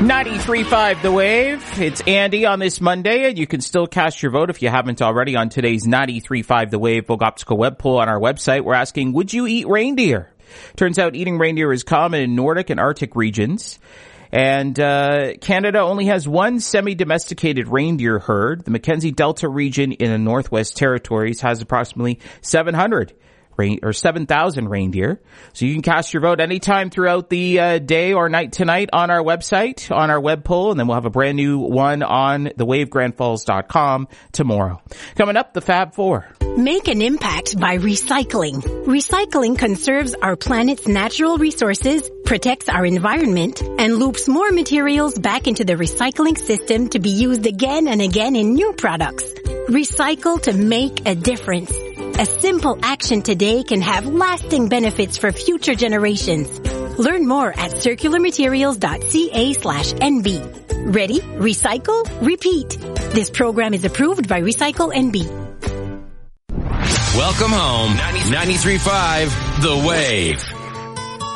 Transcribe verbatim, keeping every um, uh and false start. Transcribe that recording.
ninety-three point five The Wave. It's Andy on this Monday, and you can still cast your vote if you haven't already on today's ninety-three point five The Wave Vågoptical web poll on our website. We're asking, would you eat reindeer? Turns out eating reindeer is common in Nordic and Arctic regions. And uh Canada only has one semi-domesticated reindeer herd. The Mackenzie Delta region in the Northwest Territories has approximately seven hundred Rain, or seven thousand reindeer. So you can cast your vote anytime throughout the uh, day or night tonight on our website, on our web poll, and then we'll have a brand new one on the wave grand falls dot com tomorrow. Coming up, the Fab Four. Make an impact by recycling. Recycling conserves our planet's natural resources, protects our environment, and loops more materials back into the recycling system to be used again and again in new products. Recycle to make a difference. A simple action today can have lasting benefits for future generations. Learn more at circularmaterials.ca slash NB. Ready? Recycle? Repeat. This program is approved by Recycle N B. Welcome home. ninety-three point five The Wave.